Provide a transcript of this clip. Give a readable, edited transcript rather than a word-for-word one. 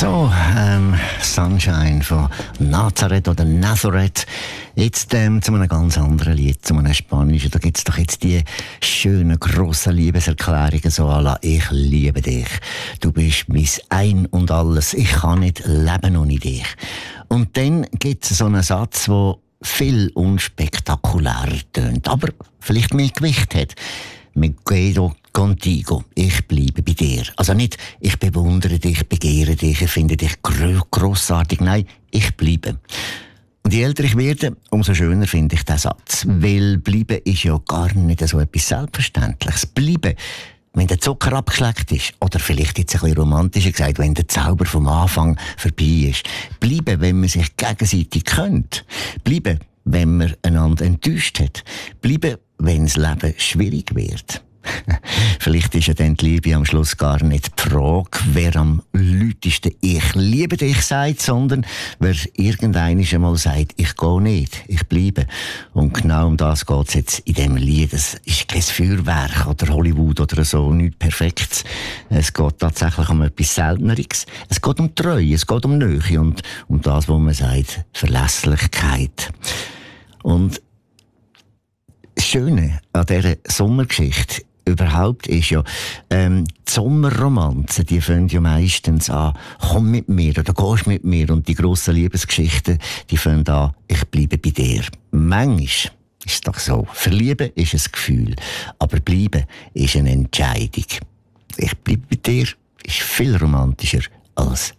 So, Sunshine von Nazareth oder Nazareth. Jetzt zu einem ganz anderen Lied, zu einem spanischen. Da gibt es doch jetzt die schönen, grossen Liebeserklärungen, so à la «Ich liebe dich». Du bist mein Ein und Alles. Ich kann nicht leben ohne dich. Und dann gibt es so einen Satz, der viel unspektakulärer tönt, aber vielleicht mehr Gewicht hat. «Me quedo contigo», ich bleibe bei dir. Also nicht, ich bewundere dich, begehre dich, ich finde dich grossartig. Nein, ich bleibe. Und je älter ich werde, umso schöner finde ich diesen Satz. Weil bleiben ist ja gar nicht so etwas Selbstverständliches. Bleiben, wenn der Zucker abgeschleckt ist, oder vielleicht jetzt ein bisschen romantischer gesagt, wenn der Zauber vom Anfang vorbei ist. Bleiben, wenn man sich gegenseitig kennt. Bleiben, wenn man einander enttäuscht hat. Bleiben, wenn das Leben schwierig wird. Vielleicht ist ja dann die Liebe am Schluss gar nicht die Frage, wer am lautesten «Ich liebe dich» sagt, sondern wer irgendwann einmal sagt «Ich gehe nicht, ich bleibe». Und genau um das geht es jetzt in diesem Lied. Es ist kein Feuerwerk oder Hollywood oder so, nichts Perfektes. Es geht tatsächlich um etwas Selteneres. Es geht um Treue, es geht um Nähe und um das, was man sagt, Verlässlichkeit. Und das Schöne an dieser Sommergeschichte überhaupt ist ja, die Sommerromanzen, die fangen ja meistens an, komm mit mir oder gehst mit mir. Und die grossen Liebesgeschichten, die fangen an, ich bleibe bei dir. Manchmal ist es doch so. Verlieben ist ein Gefühl, aber bleiben ist eine Entscheidung. Ich bleibe bei dir ist viel romantischer als